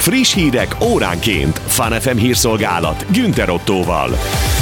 Friss hírek óránként. Fun FM hírszolgálat Günther Ottóval.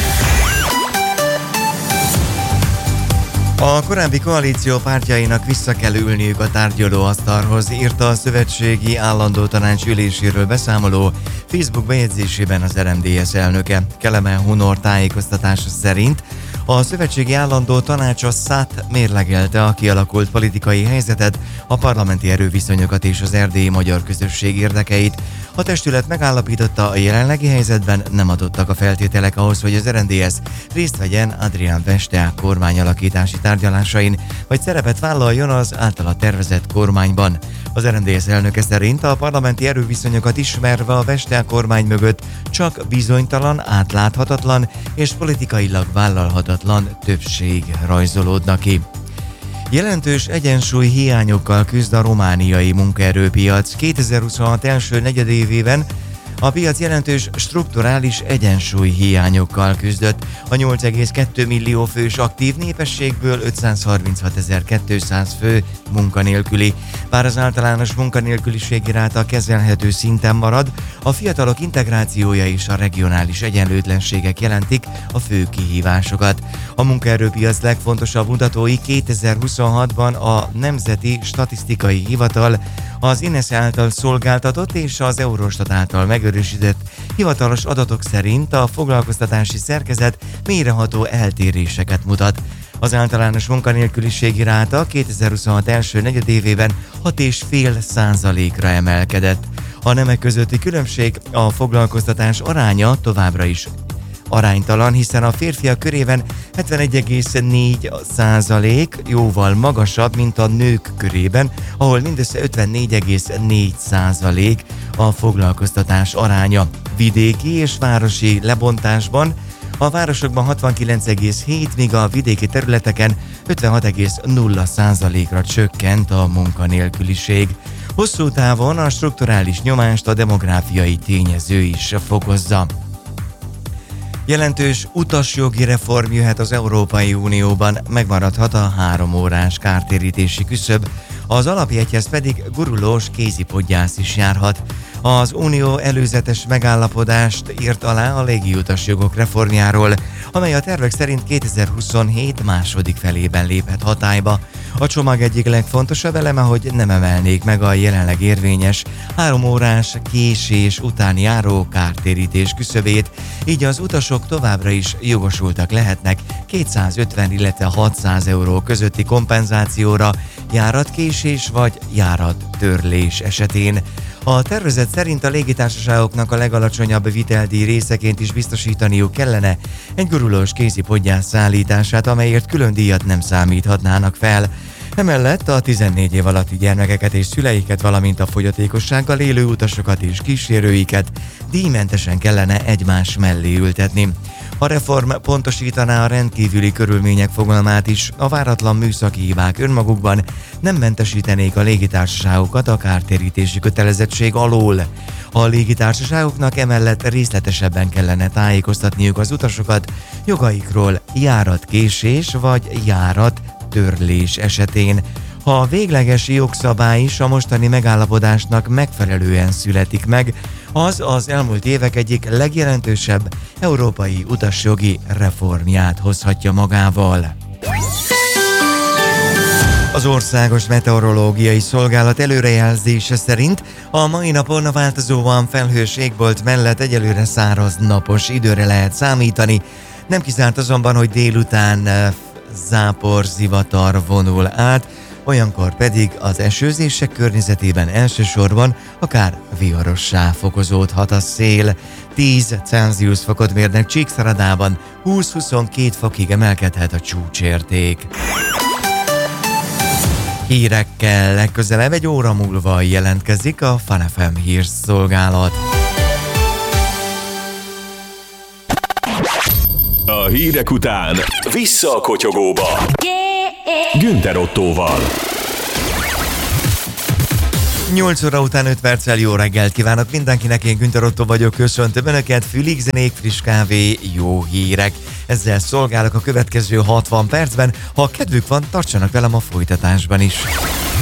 A korábbi koalíció pártjainak vissza kell ülniük a tárgyalóasztalhoz, írta a szövetségi állandó tanács üléséről beszámoló Facebook bejegyzésében az RMDSZ elnöke. Kelemen Hunor tájékoztatása szerint a szövetségi állandó tanács a SZÁT mérlegelte a kialakult politikai helyzetet, a parlamenti erőviszonyokat és az erdélyi magyar közösség érdekeit. A testület megállapította, a jelenlegi helyzetben nem adottak a feltételek ahhoz, hogy az RMDSZ részt vegyen Adrián Veszteák kormányalakítási tárgyalásain, vagy szerepet vállaljon az általa tervezett kormányban. Az RMDSZ elnöke szerint a parlamenti erőviszonyokat ismerve a Veszteák kormány mögött csak bizonytalan, átláthatatlan és politikailag vállalhatatlan többség rajzolódna ki. Jelentős egyensúly hiányokkal küzd a romániai munkaerőpiac. 2026 első negyedévében a piac jelentős strukturális egyensúly hiányokkal küzdött. A 8,2 millió fős aktív népességből 536.200 fő munkanélküli. Bár az általános munkanélküliségi ráta kezelhető szinten marad, a fiatalok integrációja és a regionális egyenlőtlenségek jelentik a fő kihívásokat. A munkaerőpiac legfontosabb mutatói 2026-ban a Nemzeti Statisztikai Hivatal, az INESZ által szolgáltatott és az Eurostat által megerősített hivatalos adatok szerint a foglalkoztatási szerkezet mélyreható eltéréseket mutat. Az általános munkanélküliségi ráta 2026 első negyedévében 6,5%-ra emelkedett. A nemek közötti különbség, a foglalkoztatás aránya továbbra is aránytalan, hiszen a férfiak körében 71,4%, jóval magasabb, mint a nők körében, ahol mindössze 54,4% a foglalkoztatás aránya. Vidéki és városi lebontásban a városokban 69,7, míg a vidéki területeken 56,0%-ra csökkent a munkanélküliség. Hosszú távon a strukturális nyomást a demográfiai tényező is fokozza. Jelentős utasjogi reform jöhet az Európai Unióban, megmaradhat a 3 órás kártérítési küszöb, az alapjegyhez pedig gurulós kézipodgyász is járhat. Az Unió előzetes megállapodást írt alá a légiutasjogok reformjáról, amely a tervek szerint 2027 második felében léphet hatályba. A csomag egyik legfontosabb eleme, hogy nem emelnék meg a jelenleg érvényes 3 órás késés után járó kártérítés küszöbét, így az utasok továbbra is jogosultak lehetnek 250, illetve 600 euró közötti kompenzációra járatkésés vagy járattörlés esetén. A tervezet szerint a légitársaságoknak a legalacsonyabb viteldíj részeként is biztosítaniuk kellene egy gurulós kézipodgyász szállítását, amelyért külön díjat nem számíthatnának fel. Emellett a 14 év alatti gyermekeket és szüleiket, valamint a fogyatékossággal élő utasokat és kísérőiket díjmentesen kellene egymás mellé ültetni. A reform pontosítaná a rendkívüli körülmények fogalmát is, a váratlan műszaki hibák önmagukban nem mentesítenék a légitársaságokat a kártérítési kötelezettség alól. A légitársaságoknak emellett részletesebben kellene tájékoztatniuk az utasokat jogaikról járatkésés vagy járattörlés esetén. Ha a végleges jogszabály is a mostani megállapodásnak megfelelően születik meg, az elmúlt évek egyik legjelentősebb európai utasjogi reformját hozhatja magával. Az Országos Meteorológiai Szolgálat előrejelzése szerint a mai napon a változóan felhős égbolt mellett egyelőre száraz napos időre lehet számítani. Nem kizárt azonban, hogy délután záporzivatar vonul át, olyankor pedig az esőzések környezetében elsősorban akár viharossá fokozódhat a szél. 10 Celsius fokot mérnek Csíkszeredában, 20-22 fokig emelkedhet a csúcsérték. Hírekkel legközelebb egy óra múlva jelentkezik a Fun FM hírszolgálat. A hírek után vissza a kotyogóba. Günther Ottóval. 8 óra után 5 perccel jó reggelt kívánok mindenkinek, én Günther Ottó vagyok, köszöntöm Önöket, fülig, zenék, friss kávé, jó hírek. Ezzel szolgálok a következő 60 percben, ha kedvük van, tartsanak velem a folytatásban is.